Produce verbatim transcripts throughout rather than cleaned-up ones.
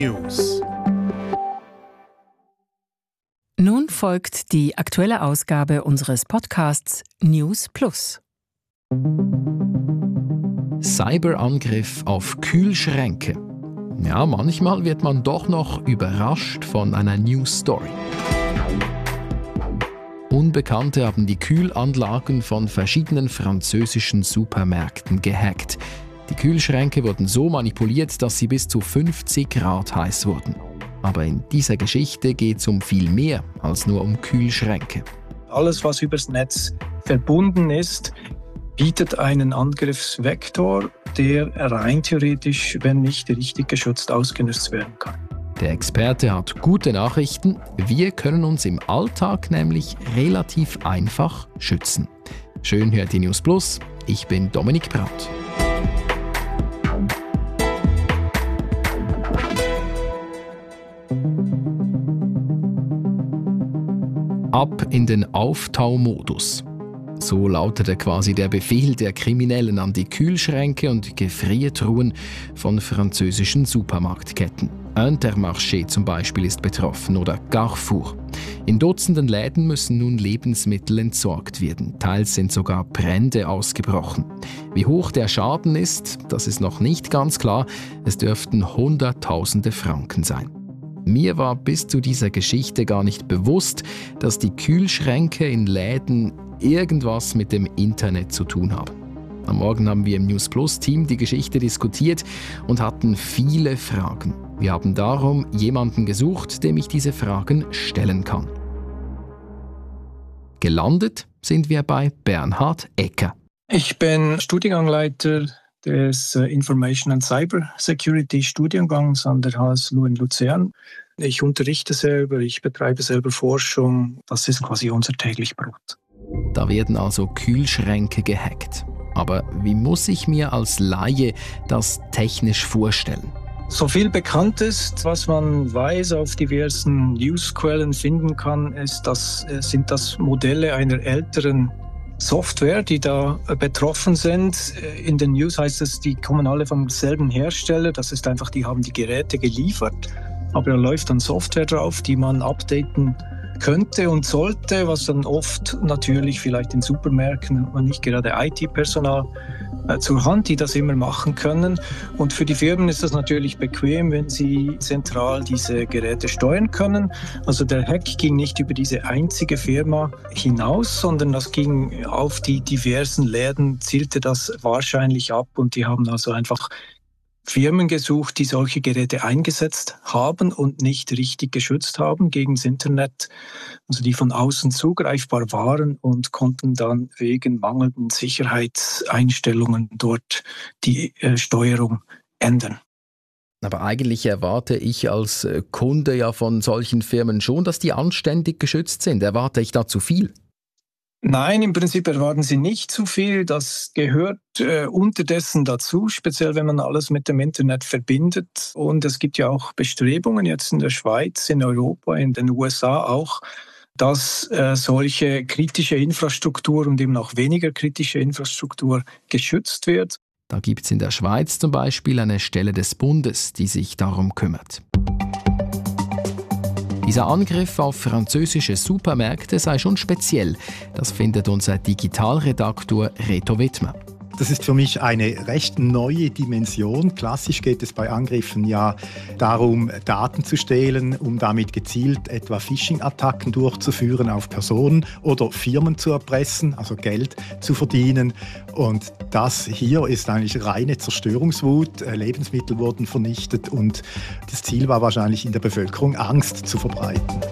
News. Nun folgt die aktuelle Ausgabe unseres Podcasts News Plus. Cyberangriff auf Kühlschränke. Ja, manchmal wird man doch noch überrascht von einer News-Story. Unbekannte haben die Kühlanlagen von verschiedenen französischen Supermärkten gehackt. Die Kühlschränke wurden so manipuliert, dass sie bis zu fünfzig Grad heiß wurden. Aber in dieser Geschichte geht es um viel mehr als nur um Kühlschränke. Alles, was übers Netz verbunden ist, bietet einen Angriffsvektor, der rein theoretisch, wenn nicht richtig geschützt, ausgenutzt werden kann. Der Experte hat gute Nachrichten. Wir können uns im Alltag nämlich relativ einfach schützen. Schön hört die News Plus. Ich bin Dominik Braut. Ab in den Auftaumodus. So lautete quasi der Befehl der Kriminellen an die Kühlschränke und Gefriertruhen von französischen Supermarktketten. Intermarché zum Beispiel ist betroffen oder Carrefour. In Dutzenden Läden müssen nun Lebensmittel entsorgt werden. Teils sind sogar Brände ausgebrochen. Wie hoch der Schaden ist, das ist noch nicht ganz klar. Es dürften Hunderttausende Franken sein. Mir war bis zu dieser Geschichte gar nicht bewusst, dass die Kühlschränke in Läden irgendwas mit dem Internet zu tun haben. Am Morgen haben wir im News Plus Team die Geschichte diskutiert und hatten viele Fragen. Wir haben darum jemanden gesucht, dem ich diese Fragen stellen kann. Gelandet sind wir bei Bernhard Ecker. Ich bin Studiengangleiter des Information and Cyber Security Studiengangs an der H S L U in Luzern. Ich unterrichte selber, ich betreibe selber Forschung. Das ist quasi unser täglich Brot. Da werden also Kühlschränke gehackt. Aber wie muss ich mir als Laie das technisch vorstellen? So viel bekannt ist, was man weiß, auf diversen Newsquellen finden kann, ist, das, sind das Modelle einer älteren Software, die da betroffen sind. In den News heißt es, die kommen alle vom selben Hersteller. Das ist einfach, die haben die Geräte geliefert, aber da läuft dann Software drauf, die man updaten könnte und sollte, was dann oft natürlich vielleicht in Supermärkten hat man nicht gerade I T-Personal äh, zur Hand, die das immer machen können. Und für die Firmen ist das natürlich bequem, wenn sie zentral diese Geräte steuern können. Also der Hack ging nicht über diese einzige Firma hinaus, sondern das ging auf die diversen Läden, zielte das wahrscheinlich ab und die haben also einfach Firmen gesucht, die solche Geräte eingesetzt haben und nicht richtig geschützt haben gegen das Internet, also die von außen zugreifbar waren und konnten dann wegen mangelnden Sicherheitseinstellungen dort die äh, Steuerung ändern. Aber eigentlich erwarte ich als Kunde ja von solchen Firmen schon, dass die anständig geschützt sind. Erwarte ich da zu viel? Nein, im Prinzip erwarten Sie nicht zu viel. Das gehört äh, unterdessen dazu, speziell wenn man alles mit dem Internet verbindet. Und es gibt ja auch Bestrebungen jetzt in der Schweiz, in Europa, in den U S A auch, dass äh, solche kritische Infrastruktur und eben auch weniger kritische Infrastruktur geschützt wird. Da gibt es in der Schweiz zum Beispiel eine Stelle des Bundes, die sich darum kümmert. Dieser Angriff auf französische Supermärkte sei schon speziell. Das findet unser Digitalredaktor Reto Wittmer. Das ist für mich eine recht neue Dimension. Klassisch geht es bei Angriffen ja darum, Daten zu stehlen, um damit gezielt etwa Phishing-Attacken durchzuführen auf Personen oder Firmen zu erpressen, also Geld zu verdienen. Und das hier ist eigentlich reine Zerstörungswut. Lebensmittel wurden vernichtet und das Ziel war wahrscheinlich in der Bevölkerung, Angst zu verbreiten.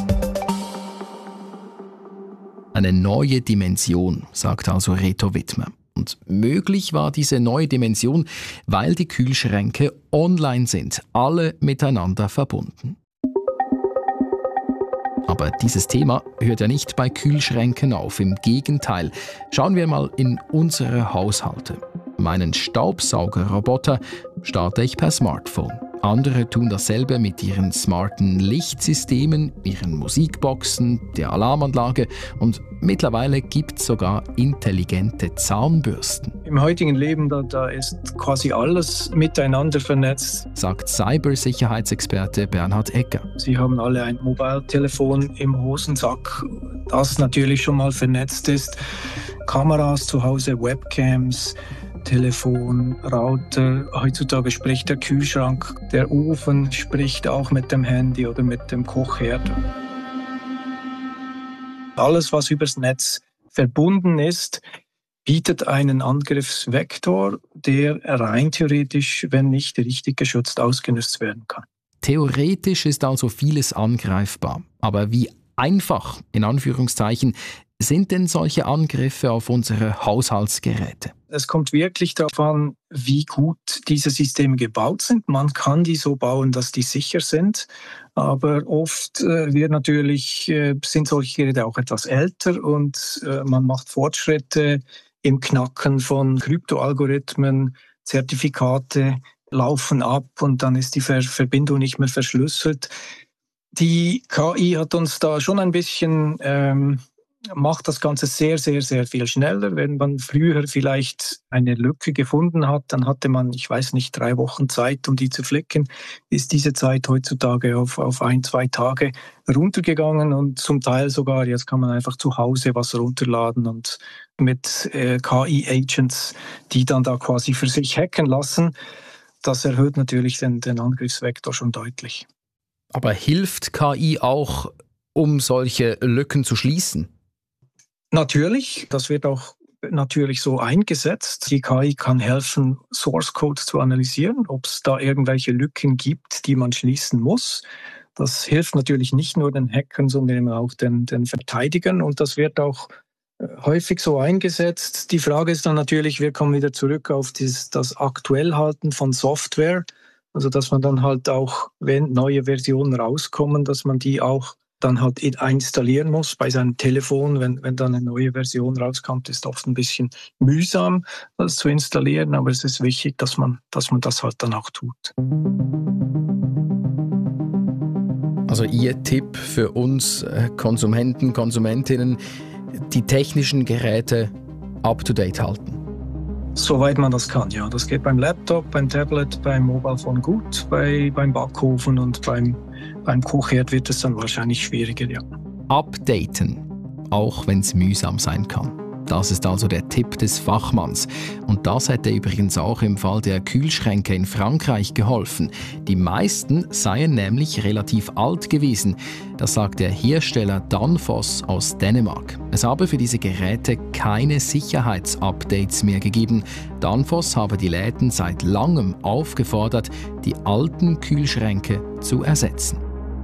Eine neue Dimension, sagt also Reto Wittmer. Und möglich war diese neue Dimension, weil die Kühlschränke online sind, alle miteinander verbunden. Aber dieses Thema hört ja nicht bei Kühlschränken auf, im Gegenteil. Schauen wir mal in unsere Haushalte. Meinen Staubsaugerroboter starte ich per Smartphone. Andere tun dasselbe mit ihren smarten Lichtsystemen, ihren Musikboxen, der Alarmanlage und mittlerweile gibt es sogar intelligente Zahnbürsten. Im heutigen Leben, da, da ist quasi alles miteinander vernetzt, sagt Cybersicherheitsexperte Bernhard Egger. Sie haben alle ein Mobiltelefon im Hosensack, das natürlich schon mal vernetzt ist. Kameras zu Hause, Webcams, Telefon, Router. Heutzutage spricht der Kühlschrank, der Ofen spricht auch mit dem Handy oder mit dem Kochherd. Alles, was übers Netz verbunden ist, bietet einen Angriffsvektor, der rein theoretisch, wenn nicht richtig geschützt, ausgenutzt werden kann. Theoretisch ist also vieles angreifbar. Aber wie einfach, in Anführungszeichen, sind denn solche Angriffe auf unsere Haushaltsgeräte? Es kommt wirklich darauf an, wie gut diese Systeme gebaut sind. Man kann die so bauen, dass die sicher sind. Aber oft äh, wird natürlich, äh, sind solche Geräte auch etwas älter und äh, man macht Fortschritte im Knacken von Kryptoalgorithmen, Zertifikate laufen ab und dann ist die Ver- Verbindung nicht mehr verschlüsselt. Die K I hat uns da schon ein bisschen... Ähm, macht das Ganze sehr, sehr, sehr viel schneller. Wenn man früher vielleicht eine Lücke gefunden hat, dann hatte man, ich weiß nicht, drei Wochen Zeit, um die zu flicken. Ist diese Zeit heutzutage auf, auf ein, zwei Tage runtergegangen und zum Teil sogar, jetzt kann man einfach zu Hause was runterladen und mit äh, K I-Agents, die dann da quasi für sich hacken lassen. Das erhöht natürlich den, den Angriffsvektor schon deutlich. Aber hilft K I auch, um solche Lücken zu schließen? Natürlich, das wird auch natürlich so eingesetzt. Die K I kann helfen, Source Code zu analysieren, ob es da irgendwelche Lücken gibt, die man schließen muss. Das hilft natürlich nicht nur den Hackern, sondern auch den, den Verteidigern und das wird auch häufig so eingesetzt. Die Frage ist dann natürlich, wir kommen wieder zurück auf das, das Aktuellhalten von Software, also dass man dann halt auch, wenn neue Versionen rauskommen, dass man die auch dann halt installieren muss bei seinem Telefon. Wenn, wenn dann eine neue Version rauskommt, ist oft ein bisschen mühsam, das zu installieren, aber es ist wichtig, dass man, dass man das halt dann auch tut. Also Ihr Tipp für uns Konsumenten, Konsumentinnen, die technischen Geräte up-to-date halten? Soweit man das kann, ja. Das geht beim Laptop, beim Tablet, beim Mobile Phone gut, bei, beim Backofen und beim, beim Kochherd wird es dann wahrscheinlich schwieriger, ja. Updaten, auch wenn es mühsam sein kann. Das ist also der Tipp des Fachmanns. Und das hätte übrigens auch im Fall der Kühlschränke in Frankreich geholfen. Die meisten seien nämlich relativ alt gewesen. Das sagt der Hersteller Danfoss aus Dänemark. Es habe für diese Geräte keine Sicherheitsupdates mehr gegeben. Danfoss habe die Läden seit langem aufgefordert, die alten Kühlschränke zu ersetzen.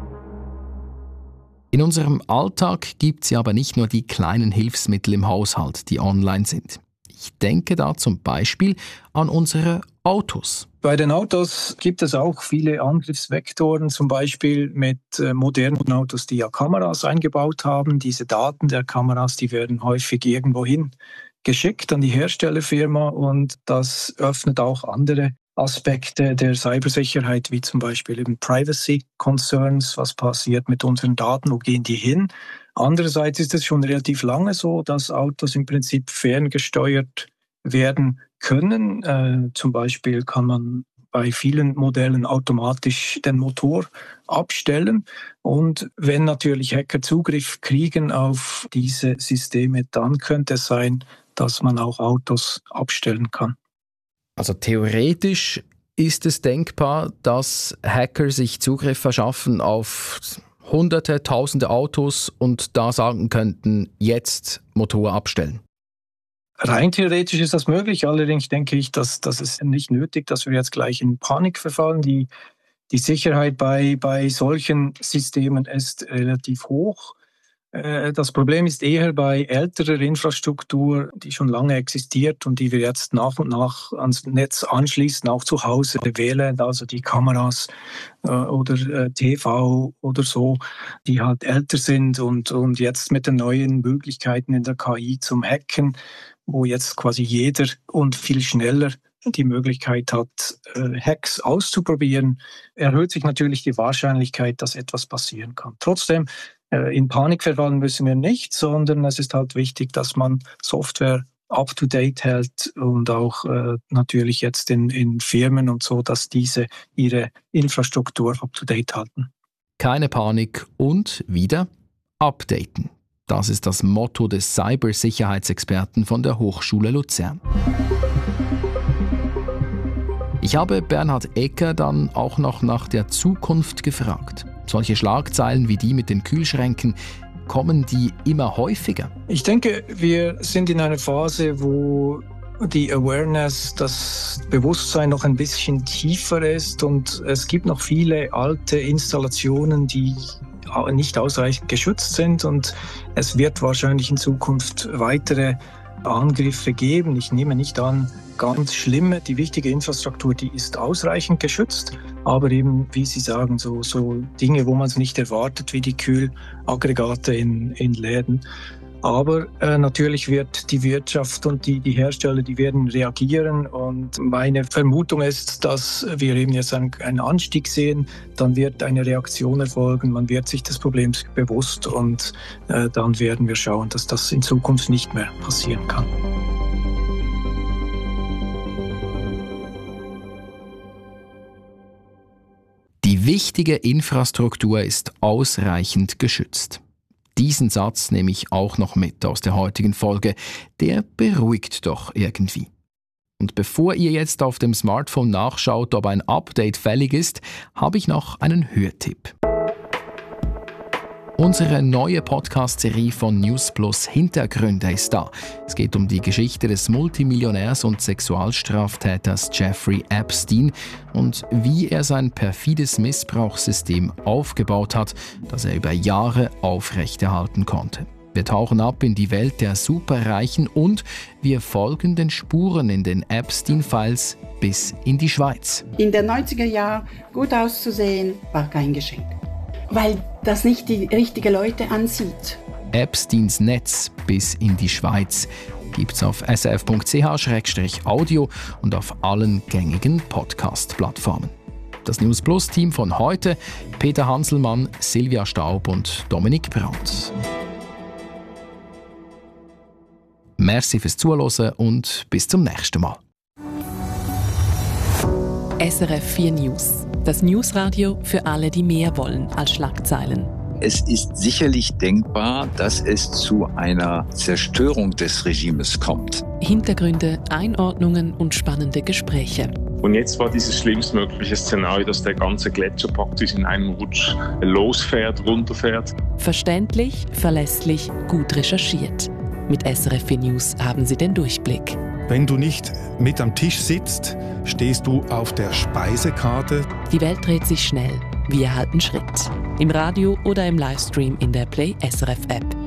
In unserem Alltag gibt es ja aber nicht nur die kleinen Hilfsmittel im Haushalt, die online sind. Ich denke da zum Beispiel an unsere Autos. Bei den Autos gibt es auch viele Angriffsvektoren, zum Beispiel mit äh, modernen Autos, die ja Kameras eingebaut haben. Diese Daten der Kameras, die werden häufig irgendwohin geschickt an die Herstellerfirma und das öffnet auch andere Aspekte der Cybersicherheit, wie zum Beispiel eben Privacy Concerns, was passiert mit unseren Daten, wo gehen die hin. Andererseits ist es schon relativ lange so, dass Autos im Prinzip ferngesteuert werden können. Äh, zum Beispiel kann man bei vielen Modellen automatisch den Motor abstellen. Und wenn natürlich Hacker Zugriff kriegen auf diese Systeme, dann könnte es sein, dass man auch Autos abstellen kann. Also theoretisch ist es denkbar, dass Hacker sich Zugriff verschaffen auf Hunderte, Tausende Autos und da sagen könnten, jetzt Motor abstellen. Rein theoretisch ist das möglich, allerdings denke ich, dass das ist nicht nötig, dass wir jetzt gleich in Panik verfallen. Die, die Sicherheit bei, bei solchen Systemen ist relativ hoch. Das Problem ist eher bei älterer Infrastruktur, die schon lange existiert und die wir jetzt nach und nach ans Netz anschließen, auch zu Hause wählen, also die Kameras äh, oder äh, T V oder so, die halt älter sind und, und jetzt mit den neuen Möglichkeiten in der K I zum Hacken, wo jetzt quasi jeder und viel schneller die Möglichkeit hat, Hacks auszuprobieren, erhöht sich natürlich die Wahrscheinlichkeit, dass etwas passieren kann. Trotzdem, in Panik verfallen müssen wir nicht, sondern es ist halt wichtig, dass man Software up-to-date hält und auch äh, natürlich jetzt in, in Firmen und so, dass diese ihre Infrastruktur up-to-date halten. Keine Panik und wieder updaten. Das ist das Motto des Cybersicherheitsexperten von der Hochschule Luzern. Ich habe Bernhard Ecker dann auch noch nach der Zukunft gefragt. Solche Schlagzeilen wie die mit den Kühlschränken, kommen die immer häufiger? Ich denke, wir sind in einer Phase, wo die Awareness, das Bewusstsein noch ein bisschen tiefer ist und es gibt noch viele alte Installationen, die nicht ausreichend geschützt sind und es wird wahrscheinlich in Zukunft weitere Angriffe geben. Ich nehme nicht an, ganz schlimme. Die wichtige Infrastruktur, die ist ausreichend geschützt, aber eben, wie Sie sagen, so, so Dinge, wo man es nicht erwartet, wie die Kühlaggregate in, in Läden. Aber äh, natürlich wird die Wirtschaft und die, die Hersteller, die werden reagieren und meine Vermutung ist, dass wir eben jetzt einen, einen Anstieg sehen, dann wird eine Reaktion erfolgen, man wird sich des Problems bewusst und äh, dann werden wir schauen, dass das in Zukunft nicht mehr passieren kann. Die wichtige Infrastruktur ist ausreichend geschützt. Diesen Satz nehme ich auch noch mit aus der heutigen Folge. Der beruhigt doch irgendwie. Und bevor ihr jetzt auf dem Smartphone nachschaut, ob ein Update fällig ist, habe ich noch einen Hörtipp. Unsere neue Podcast-Serie von News Plus Hintergründe ist da. Es geht um die Geschichte des Multimillionärs und Sexualstraftäters Jeffrey Epstein und wie er sein perfides Missbrauchssystem aufgebaut hat, das er über Jahre aufrechterhalten konnte. Wir tauchen ab in die Welt der Superreichen und wir folgen den Spuren in den Epstein-Files bis in die Schweiz. In den neunziger Jahren gut auszusehen war kein Geschenk, weil das nicht die richtigen Leute anzieht. Epsteins Netz bis in die Schweiz gibt's auf s r f punkt c h slash audio und auf allen gängigen Podcast-Plattformen. Das News Plus Team von heute: Peter Hanselmann, Silvia Staub und Dominik Brandt. Merci fürs Zuhören und bis zum nächsten Mal. S R F vier News. Das Newsradio für alle, die mehr wollen als Schlagzeilen. Es ist sicherlich denkbar, dass es zu einer Zerstörung des Regimes kommt. Hintergründe, Einordnungen und spannende Gespräche. Und jetzt war dieses schlimmstmögliche Szenario, dass der ganze Gletscher praktisch in einem Rutsch losfährt, runterfährt. Verständlich, verlässlich, gut recherchiert. Mit S R F vier News haben Sie den Durchblick. Wenn du nicht mit am Tisch sitzt, stehst du auf der Speisekarte. Die Welt dreht sich schnell. Wir halten Schritt. Im Radio oder im Livestream in der Play S R F App.